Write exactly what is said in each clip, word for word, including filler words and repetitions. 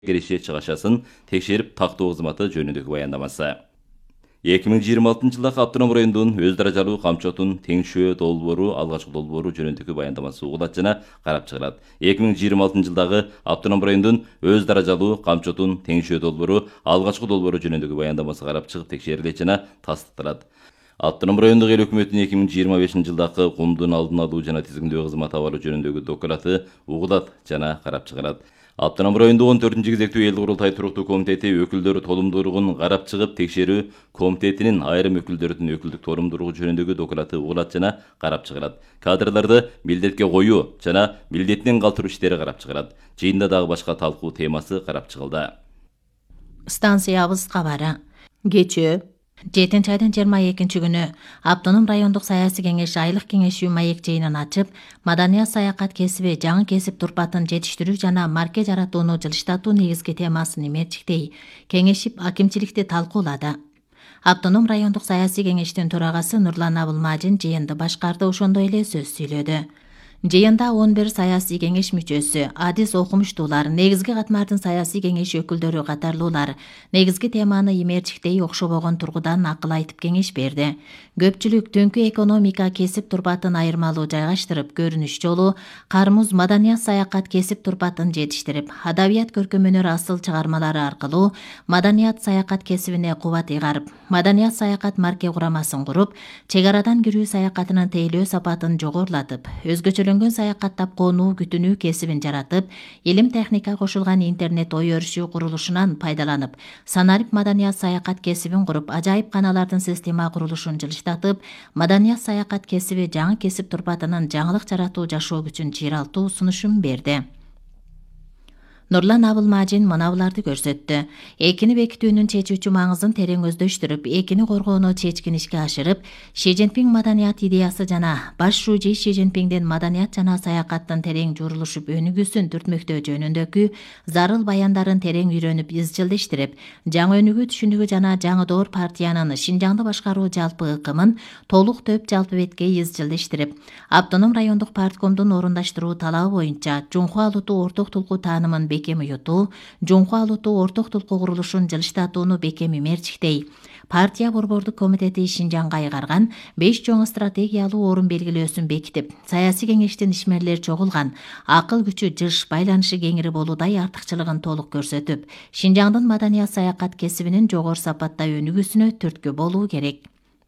киреше чыгашасын текшерип тактоо кызматы жөнүндөгү баяндамасы. эки миң жыйырма алтынчы жылдагы автоном райондун өз даражалуу камчотун теңшөө долбоору алгачкы долбоору жөнүндөгү баяндамасы угулат жана карап чыгарат. эки миң жыйырма алтынчы жылдагы автоном райондун өз даражалуу камчотун теңшөө долбоору алгачкы долбоору жөнүндөгү баяндамасы карап чыгып текшерилет жана тастыкталат. Автоном райондук эл өкмөтүнүн эки миң жыйырма бешинчи жылдагы кумдун алдын алуу жана тизгиндөө кызматы абалы жөнүндөгү доклады угулат жана карап чыгарат. Автоном райондук он төртүнчү кезектүү эл курултай туруктуу комитети өкүлдөрү толумдуулугун карап чыгып текшерүү комитетинин айрым өкүлдөрүнүн өкүлдүк толумдуулугу жөнүндөгү доклады угулат жана карап чыгарат. Кадрларды милдетке коюу жана милдетинен калтыруу иштери карап чыгарат. Жыйында дагы башка талкуу темасы карап чыгылды. Станциябыз кабары. Кечээ жетинчи айдын жыйырма экинчи күнү Автоном райондук саясий кеңеш айлык кеңешүү маек жыйынын ачып, маданият саякат кесиби жаңы кесип турпатын жетиштирүү жана марке жаратууну жылыштатуу негизги темасын имертиктей кеңешип акимчиликти талкуулады. Автоном райондук саясий кеңештин төрагасы Нурлан Абылмажин жыйынды башкарды, ошондой эле сөз сүйлөдү. Жыйында он бир саясий кеңеш мүчөсү, адис окумуштуулар, негизги катмардын саясий кеңеш өкүлдөрү катарлуулар негизги теманы имертиктей окшобогон тургудан акыл айтып кеңеш берди. Көпчүлүк түнкү экономика кесип турпатын айырмалуу жайгаштырып, көрүнүш жолу кармуз маданият саякат кесип турпатын жетиштирип, адабият көркөм-өнөр асыл чыгармалары аркылуу маданият саякат кесибине кубат ыйгарып, маданият саякат марке курамасын куруп, чек арадан кирүү саякатынын тейлөө сапатын жогорулатып, өзгөчө саякаттап конуу күтүнүү кесибин жаратып, илим техника кошулган интернет ой өрүшүү курулушунан пайдаланып, санарип маданият саякат кесибин куруп, ажайып каналардын система курулушун жылыштатып, маданият саякат кесиби жаңы кесип турпатынын жаңылык жаратуу жашоо күчүн чыйралтуу сунушун берди. Нурлан Абылмажин мынабуларды көрсөттү. Экини бекитүүнүн чечүүчү маңызын терең өздөштүрүп, экини коргоону чечкин ишке ашырып, Ши Цзиньпин маданият идеясы жана баш шужи Ши Цзиньпиндин маданият жана саякаттын терең журулушуп өнүгүүсүн түртмөктөө жөнүндөгү зарыл баяндарын терең үйрөнүп, изчилдештирип, жаңы өнүгүү түшүнүгү жана жаңы доор партиянын Шинжаңды башкаруу жалпы ыкымын толук төп жалпы бетке изчилдештирип, Автоном райондук парткомдун орундаштыруу талабы боюнча Жунху алутуу орток тулкуу таанымын бекем уютуу, Жунху алутуу орток тулкуу курулушун жылыштатууну бекем имертиктей, партия борбордук комитети Шинжаңга айгарган беш чоң стратегиялуу орун белгилөөсүн бекитип, саясий кеңештин ишмерлер чогулган, акыл күчү жыш, байланышы кеңири болуудай артыкчылыгын толук көрсөтүп, Шинжаңдын маданият саякат кесибинин жогору сапатта өнүгүүсүнө түрткү болуу керек.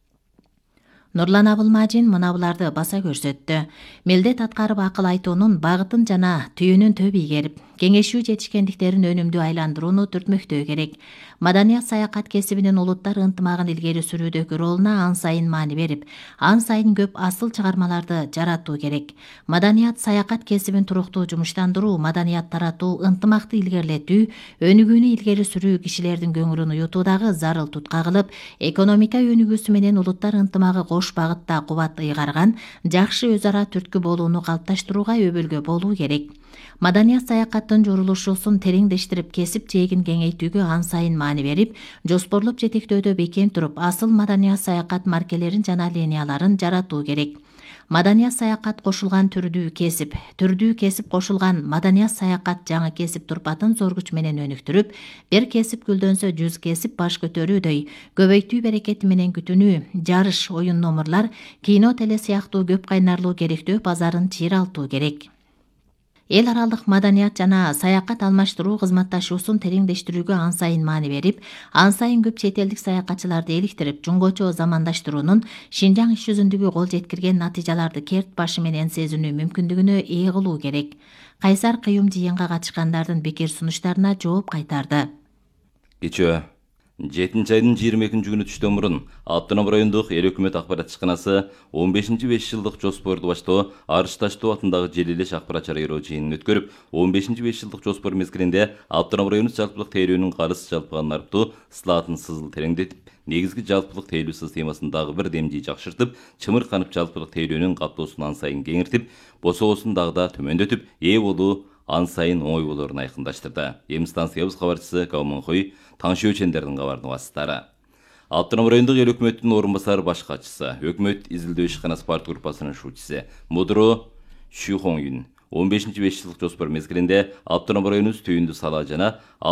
Нурлан Абылмажин мынабуларды баса көрсөттү. Милдет аткарып акыл айтуунун багытын жана түйүнүн төп ийгерип, кеңешүү жетишкендиктерин өнүмдүү айландырууну түртмөктөө керек. Маданият саякат кесибинин улуттар ынтымагын илгери сүрүүдөгү ролуна ан сайын маани берип, ан сайын көп асыл чыгармаларды жаратуу керек. Маданият саякат кесибин туруктуу жумуштандыруу, маданият таратуу, ынтымакты илгерилетүү, өнүгүүнү илгери сүрүү кишилердин көңүлүн уютуудагы зарыл тутка кылып, экономика өнүгүүсү менен улуттар ынтымагы кош багытта кубат ыйгарган, жакшы өз ара түрткү болууну калыпташтырууга өбөлгө болуу керек. Маданият саякаттын журулушусун тереңдештирип, кесип жээгин кеңейтүүгө ан сайын маани берип, жоспорлоп жетектөөдө бекем туруп, асыл маданият саякат маркелерин жана линияларын жаратуу керек. Маданият саякат кошулган түрдүү кесип, түрдүү кесип кошулган маданият саякат жаңы кесип турпатын зор күч менен өнүктүрүп, бир кесип гүлдөнсө жүз кесип баш көтөрүүдөй, көбөйтүү берекети менен күтүнүү, жарыш, оюн номурлар, кино, теле сыяктуу көп кайнарлуу керектөө базарын чыйралтуу керек. Эл аралык маданият жана саякат алмаштыруу кызматташуусун тереңдештирүүгө ан сайын маани берип, ан сайын көп чет элдик саякатчыларды эликтирип, жуңгочо замандаштыруунун Шинжаң иш жүзүндөгү кол жеткирген натыйжаларды керт башы менен сезинүү мүмкүндүгүнө ээ кылуу керек. Кайсар кыюм жыйынга катышкандардын пикир сунуштарына жооп кайтарды. Кечээ жетинчи айдын жыйырма экинчи күнү түштөн мурун Автоном райондук эл өкмөт акпарат ишканасы он бешинчи беш жылдык жоспорду баштоо Арыш Таштоо атындагы желилеш акпарат чарайроо жыйынын өткөрүп, он бешинчи беш жылдык жоспор мезгилинде Автоном району жалпылык тейлөөнүн карыз жалпыга нарптуу слатын сызыл тереңдетип, негизги жалпылык тейлөө системасын дагы бир демдей жакшыртып, чымырканып жалпылык тейлөөнүн каптоосун ан сайын кеңиртип, босоосун дагы да төмөндөтүп, ээ болуу ан сайын оңой болоорун айкындаштырды. Эми станциябыз кабарчысы Кауманхой Таңшөө Чендердин кабардын васыттары. Автоном райондук эл өкмөттүн орун басары баш катчысы, өкмөт изилдөө ишканасы парт группасынын шучусы Мудро Шухонгюн он бешинчи беш жылдык жоспор мезгилинде автоном районубуз түйүндү сала жана